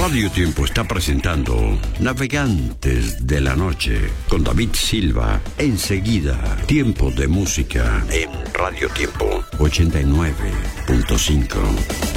Radio Tiempo está presentando Navegantes de la Noche con David Silva. Enseguida, tiempo de música en Radio Tiempo 89.5.